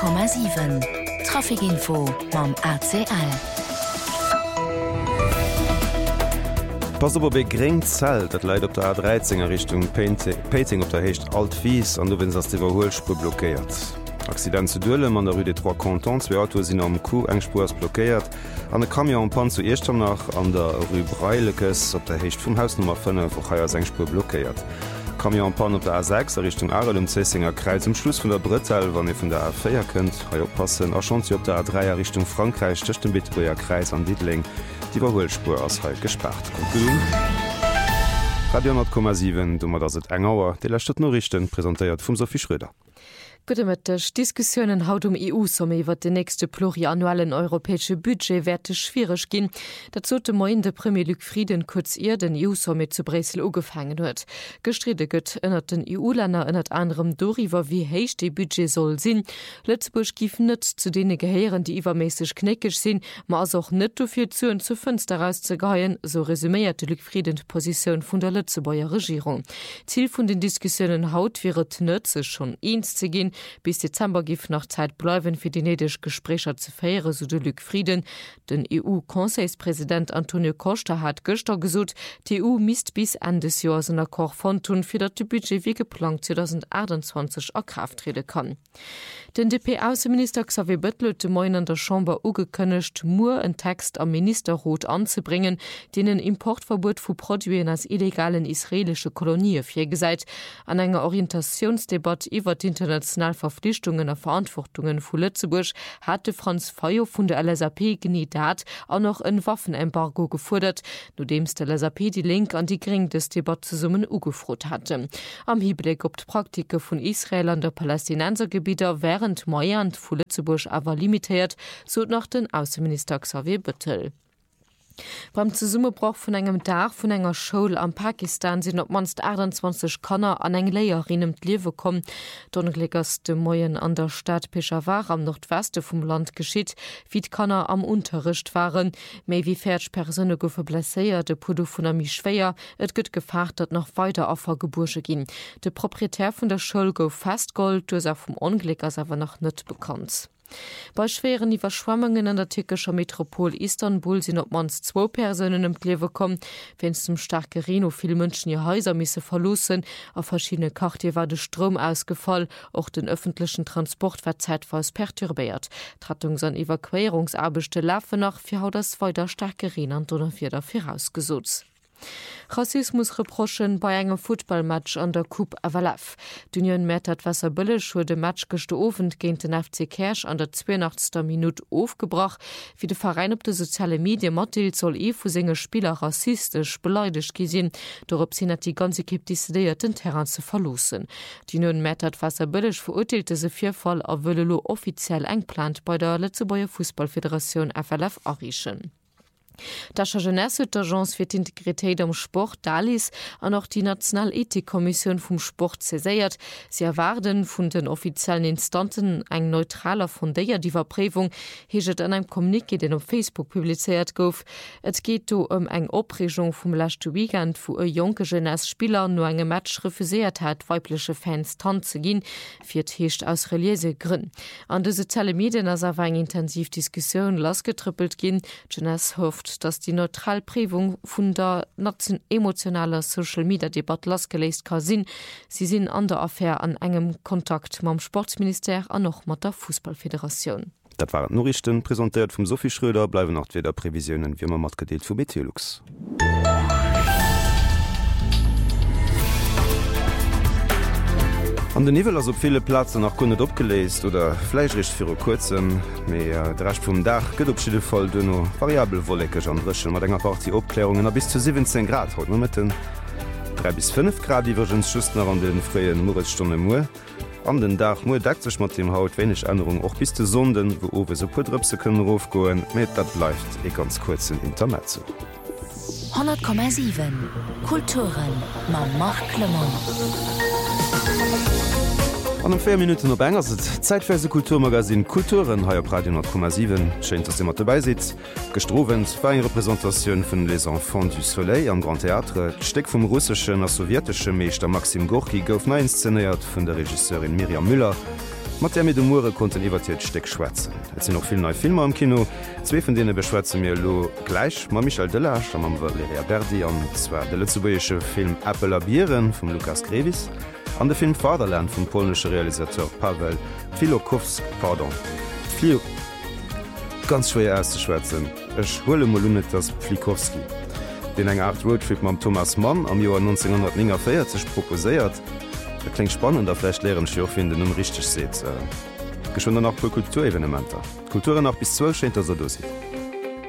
100,7 Trafikinfo mam ACL. Pass op bei gering Zelt, dat Leiit op der A13er Richtung Peiting op der Hecht Altwies an du wenn ass d'iwwerholspur blockéiert. Accident zu Dëlle an der Rue des Trois Cantons, 2 Autos sinn am Ku engspurs blockéiert. An der Kamion Pan zu Eter nach an der Rue Breilekes op der Hecht vum Haus Nummer 5 wo Haiier Sengspur blockéiert. Kamion Pan op der A6 Richtung Arel um Zessinger Kreis zum Schluss vun der Brettel, wann e vun der A4 kënnt, ha oppassen a schon op der A3er Richtung Frankreich stöcht dem Bitruer Kreis an Diedling. Die Überholspur ass halt gesperrt. Radio 10,7 dummer dats et engauer, de der Stadtnorichten präsentéiert vum Sophie Schröder. Gutech Diskussionen haut EU-Somme iwwer de nächste pluriannuellen europäsche Budget werte schwierig ginn. Dat zote moin de Premier Luc Frieden kurz ihr den EU-Somme zu Bresel ugefangen huet. Gestrede gëtt ënnert den EU-Länder ënnert anderem doriwer wie héich de Budget soll sinn. Lützeburg gifen net zu dee Geheieren, die iwwermäßig kneckig sinn, ma as auch net dofir zuen zu Fënster rauszugeien, so resümierte Luc Frieden Position vun der Lützebauer Regierung. Ziel vun den Diskussionen haut wäret nëtze schon eens ze gin, bis Dezember gif noch Zeit bleiwen fir die nedisch Gesprächer ze feiere, so de Luc Frieden. Den EU-Konseilspräsident Antonio Costa hat gëster gesot, die EU misst bis Ende des Jahres en Akkor von tun, fir dat de Budget wie geplant 2028 erkraftrede kann. Den DP-Außenminister Xavier Bettel de Moin an der Chamber ugekënnecht, Mur en Text am Ministerrot anzubringen, den ein Importverbot vu Produien als illegalen israelische Kolonie firgeseit. An enger Orientationsdebatte iwwer international Verpflichtungen und Verantwortungen vu Lützeburg hatte Franz Feuer vun der LSAP genidat an noch ein Waffenembargo gefordert, nodems der LSAP die Link an die Gring des Debatte zu summen ugefrot hatte. Am Hinblick op Praktike vun Israel an der Palästinensergebieter während Moiant vu Lützeburg aber limitiert, so nach den Außenminister Xavier Bettel. Beim Zusummebrauch vun engem Dach vun enger Schoul am Pakistan sinn op manst 28 Kanner an eng Léierin Liewe kom. Donneglegers de Moien an der Stadt Peshawar am Nordweste vum Land geschiet, wie d'Kanner am Unterricht waren. Méi wie 40 Personen goufe blesséiert, de Pudo vun ami schwéier, et gëtt gefacht, dat noch weiter Opfer gebursche ginn. De Proprietär vun der Schoul gouf festgold, doser vum Unglück as awer noch net bekannt. Bei schweren die Verschwammungen an der türkischer Metropol Istanbul sind op mans 2 Personen im Klewe kommen, wenn es zum starke Reno viele Menschen ihr Häuser misse verlosen, auf verschiedene Quartier war der Strom ausgefallen, auch den öffentlichen Transport war zeitweise perturbiert. Trattungs- und Evakuierungsarbeiten laufen nach für haut das weiter starke Reno und dafür rausgesucht. Rassismusreprochen bei engem Footballmatch an der Coupe Avalaf. D'Union Mätert Wasser Bëllech huet de Match gestoofend géint den FC Kersch an der 82. Minute aufgebracht, wie de Verein op de soziale Medien mattilt soll vu senge Spieler rassistisch beleidigt gesinn, dorop sinn hat die ganze Kipp décidéiert den Terran ze verlosen. D'Union Mätert Wasser Bëllech verurteilte se Vierfall a wëlle lo offiziell engplant bei der Lützebauer Fußballföderation FLF errichten. Das Jeunesse d'Agence fir d'Integritéit am Sport Dalis an auch die Nationalethikkommission vum Sport zeséiert. Sie erwarten vun den offiziellen Instanten eng neutraler Fundéier die Verprüfung heget an einem Kommuniqué, den auf Facebook publiziert gouf. Et geht do eng Opregung vum lachte Weekend, wo e junge Jeunesse-Spieler nur engem Match refusiert hat, weibliche Fans tan ze ginn, fir d'Heescht aus reliese Grünn. An de soziale Medien as awer eng intensiv Diskussion lasgetrippelt ginn. Jeunesse hofft, dass die Neutralprägung vun der emotionaler Social-Media-Debatte lasgelegt kann sinn. Sie sind an der Affäre an engem Kontakt mam Sportminister an noch mat der Fußballföderation. Dat waren Norrichten präsentiert vum Sophie Schröder, bleiben noch wieder Prävisionen wie man mat gedeelt vu Meteorlux. An den Nivel as op viele Plaze nach kun net opgeleest oder fleischrich fir kurzem méi drecht vum Dach gëtt opschiede voll dënno variabel wolleckeg an Rëchen mat enger Party Opklärungen a bis zu 17 Grad haut nomitten 3 bis 5 Grad Divergenz schüstner an den freien Moritzstunde Mu. An den Dach Mu deckt sech mat dem Haut wenigch Änderung och bis zu Sonden, wo owe se Pudrëpse kënnen rofgoen, met dat bleifft e ganz kurzen Intermezzo. 100,7 Kulturen ma Marc Clement. An 4 Minuten op enger Zeitweise Kulturmagasin Kulturen haier Radio 10,7 scheint dass immer dabei sitzt. Gestrowen war eng Repräsentationun vun les Enfants du Soleil am Grand Theatre, Steck vum russsischen a sowjetische Meester Maxim Gorki gouf neinszenéiert vun der Regisseurin Miriam Müller. Mat mit de Mure konnten iwwertiert Steck schwätzen. Et sind noch viel neue Filme am Kino. 2 von denen beschwätze mir lo gleich ma Michael Delage am Valeria Berdi an zwar de letztetzebäsche Film Apple Bieren vum Lukas Grevis, an der Film Vaterland vum polnische Realisateur Paweł Filokowski ganz schwer auszuschwätzen. Ech hole mal net das Flikowski. Den eng Art Roadtrip mam Thomas Mann am Joar 1940 proposéiert. Dat klingt spannend der Fläch leeren Scho finden richtig se. Geschwnder nach Kulturevenementer. Kulturen nach bis 12 so dosi.